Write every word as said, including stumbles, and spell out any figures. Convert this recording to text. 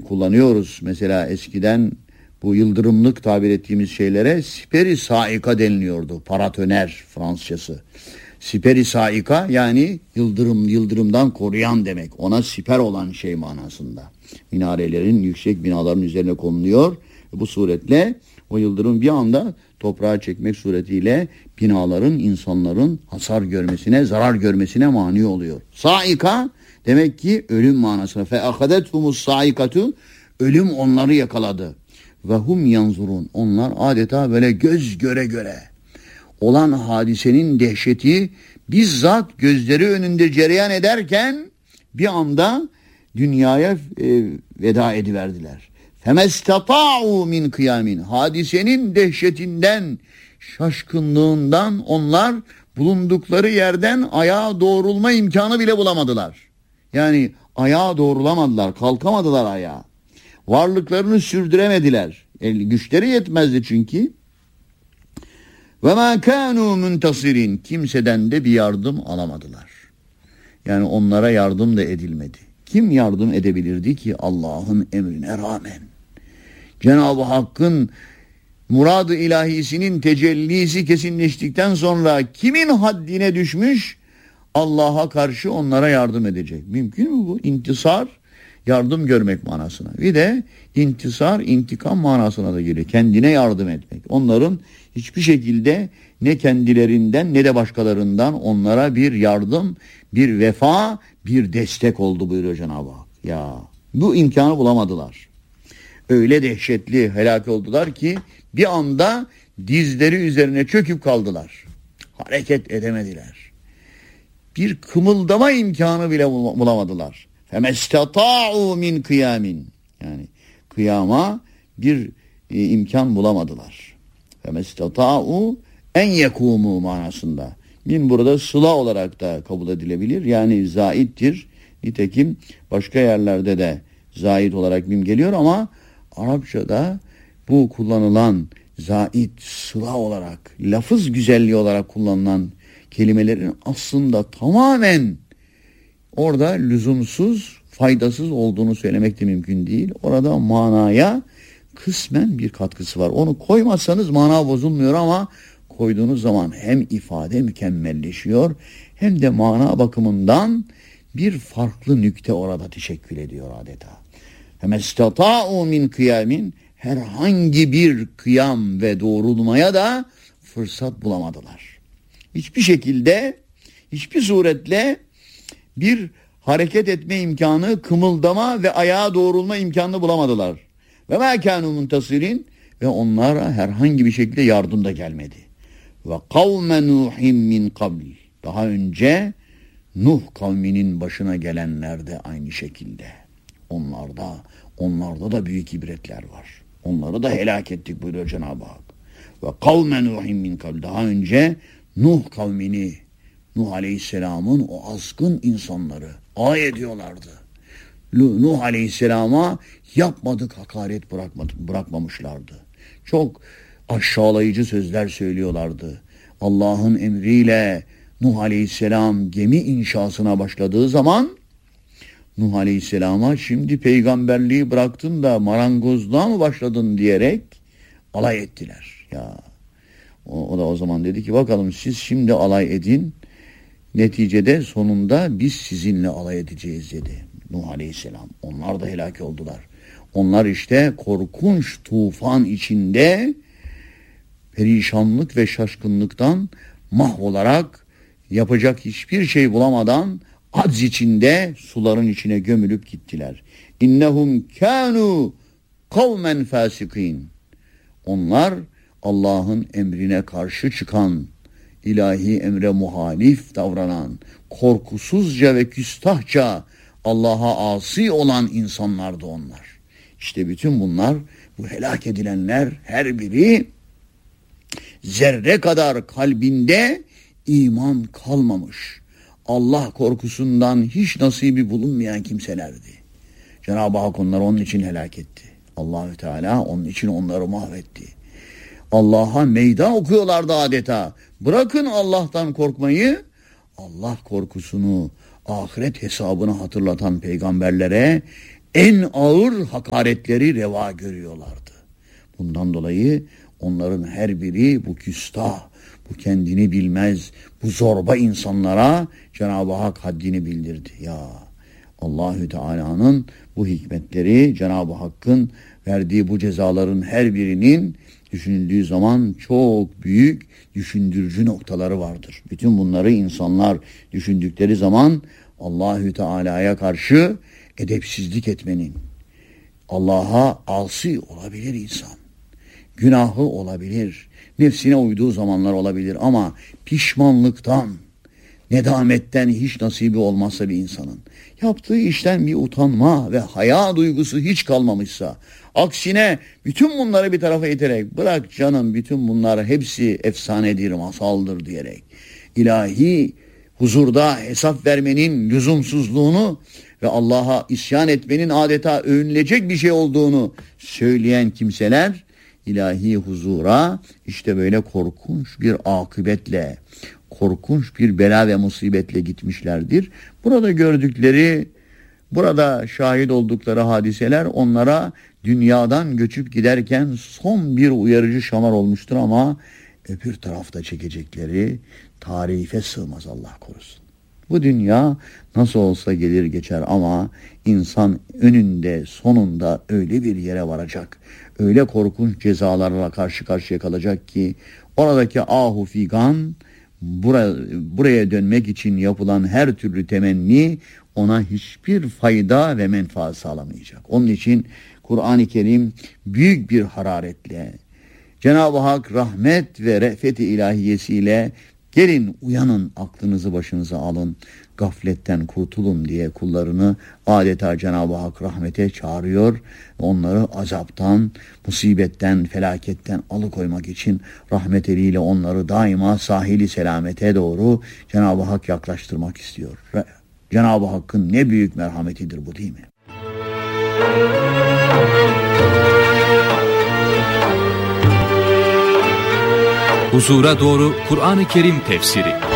kullanıyoruz. Mesela eskiden bu yıldırımlık tabir ettiğimiz şeylere siperi saika deniliyordu. Paratoner Fransızcası. Siperi saika yani yıldırım, yıldırımdan koruyan demek. Ona siper olan şey manasında. Minarelerin, yüksek binaların üzerine konuluyor. Bu suretle o yıldırım bir anda toprağa çekmek suretiyle binaların, insanların hasar görmesine, zarar görmesine mani oluyor. Saika demek ki ölüm manasına. Fe ahadetumus saikatu, ölüm onları yakaladı. Ve hum yanzurun, onlar adeta böyle göz göre göre olan hadisenin dehşeti bizzat gözleri önünde cereyan ederken bir anda dünyaya e, veda ediverdiler. Femestata'u min kıyamin, hadisenin dehşetinden, şaşkınlığından onlar bulundukları yerden ayağa doğrulma imkanı bile bulamadılar. Yani ayağa doğrulamadılar, kalkamadılar ayağa. Varlıklarını sürdüremediler. Yani güçleri yetmezdi çünkü. Ve ma kanu muntasirin, kimseden de bir yardım alamadılar. Yani onlara yardım da edilmedi. Kim yardım edebilirdi ki Allah'ın emrine rağmen? Cenab-ı Hakk'ın murad-ı ilahisinin tecellisi kesinleştikten sonra kimin haddine düşmüş Allah'a karşı onlara yardım edecek? Mümkün mü bu? İntisar, yardım görmek manasına. Bir de intisar, intikam manasına da geliyor. Kendine yardım etmek. Onların hiçbir şekilde ne kendilerinden ne de başkalarından onlara bir yardım, bir vefa, bir destek oldu buyuruyor Cenab-ı Hak. Ya bu imkanı bulamadılar. Öyle dehşetli helak oldular ki bir anda dizleri üzerine çöküp kaldılar. Hareket edemediler. Bir kımıldama imkanı bile bulamadılar. Femestata'u min kıyamin, yani kıyama bir e, imkan bulamadılar. Femestata'u en yekumu manasında. Min burada sıla olarak da kabul edilebilir. Yani zaittir. Nitekim başka yerlerde de zait olarak mim geliyor ama Arapçada bu kullanılan zait, sıla olarak, lafız güzelliği olarak kullanılan kelimelerin aslında tamamen orada lüzumsuz, faydasız olduğunu söylemek de mümkün değil. Orada manaya kısmen bir katkısı var. Onu koymazsanız mana bozulmuyor ama koyduğunuz zaman hem ifade mükemmelleşiyor hem de mana bakımından bir farklı nükte orada teşekkül ediyor adeta. Hemestâ'u min kıyamin, herhangi bir kıyam ve doğrulmaya da fırsat bulamadılar. Hiçbir şekilde, hiçbir suretle bir hareket etme imkanı, kımıldama ve ayağa doğrulma imkanını bulamadılar. Ve mâ kânû muntasirin, ve onlara herhangi bir şekilde yardım da gelmedi. Ve kavme Nuhim min kabl, daha önce Nuh kavminin başına gelenler de aynı şekilde. Onlarda, onlarda da büyük ibretler var. Onları da helak ettik buyuruyor Cenab-ı Hak. Ve kavme Nuhim min kabl, daha önce Nuh kavmini, Nuh Aleyhisselam'ın o azgın insanları alay ediyorlardı. Nuh Aleyhisselam'a yapmadık hakaret bırakmadık, bırakmamışlardı. Çok aşağılayıcı sözler söylüyorlardı. Allah'ın emriyle Nuh Aleyhisselam gemi inşasına başladığı zaman Nuh Aleyhisselam'a şimdi peygamberliği bıraktın da marangozluğa mı başladın diyerek alay ettiler. Ya o, o da o zaman dedi ki bakalım siz şimdi alay edin. Neticede sonunda biz sizinle alay edeceğiz dedi Nuh Aleyhisselam. Onlar da helak oldular. Onlar işte korkunç tufan içinde perişanlık ve şaşkınlıktan mahvolarak yapacak hiçbir şey bulamadan acz içinde suların içine gömülüp gittiler. İnnehum kânû kavmen fâsikîn. Onlar Allah'ın emrine karşı çıkan, ilahi emre muhalif davranan, korkusuzca ve küstahça Allah'a asi olan insanlardı onlar. İşte bütün bunlar, bu helak edilenler her biri zerre kadar kalbinde iman kalmamış, Allah korkusundan hiç nasibi bulunmayan kimselerdi. Cenab-ı Hak onları onun için helak etti. Allahü Teala onun için onları mahvetti. Allah'a meydan okuyorlardı adeta. Bırakın Allah'tan korkmayı, Allah korkusunu, ahiret hesabını hatırlatan peygamberlere en ağır hakaretleri reva görüyorlardı. Bundan dolayı onların her biri bu küstah, bu kendini bilmez, bu zorba insanlara Cenab-ı Hak haddini bildirdi. Ya Allahü Teala'nın bu hikmetleri, Cenab-ı Hakk'ın verdiği bu cezaların her birinin düşünüldüğü zaman çok büyük düşündürücü noktaları vardır. Bütün bunları insanlar düşündükleri zaman Allahü Teala'ya karşı edepsizlik etmenin, Allah'a asi olabilir insan, günahı olabilir, nefsine uyduğu zamanlar olabilir ama pişmanlıktan, nedametten hiç nasibi olmazsa bir insanın, yaptığı işten bir utanma ve haya duygusu hiç kalmamışsa, aksine bütün bunları bir tarafa iterek, bırak canım bütün bunlar hepsi efsanedir, masaldır diyerek, ilahi huzurda hesap vermenin lüzumsuzluğunu ve Allah'a isyan etmenin adeta övünülecek bir şey olduğunu söyleyen kimseler, ilahi huzura işte böyle korkunç bir akıbetle, korkunç bir bela ve musibetle gitmişlerdir. Burada gördükleri, burada şahit oldukları hadiseler onlara dünyadan göçüp giderken son bir uyarıcı şamar olmuştur ama öbür tarafta çekecekleri tarife sığmaz, Allah korusun. Bu dünya nasıl olsa gelir geçer ama insan önünde sonunda öyle bir yere varacak, öyle korkunç cezalarla karşı karşıya kalacak ki oradaki ahu figan, buraya, buraya dönmek için yapılan her türlü temenni ona hiçbir fayda ve menfaat sağlamayacak. Onun için Kur'an-ı Kerim büyük bir hararetle, Cenab-ı Hak rahmet ve re'fet-i ilahiyesiyle gelin uyanın, aklınızı başınıza alın, gafletten kurtulun diye kullarını adeta Cenab-ı Hak rahmete çağırıyor. Onları azaptan, musibetten, felaketten alıkoymak için rahmet eliyle onları daima sahili selamete doğru Cenab-ı Hak yaklaştırmak istiyor. Cenab-ı Hakk'ın ne büyük merhametidir bu, değil mi? Huzura Doğru Kur'an-ı Kerim Tefsiri.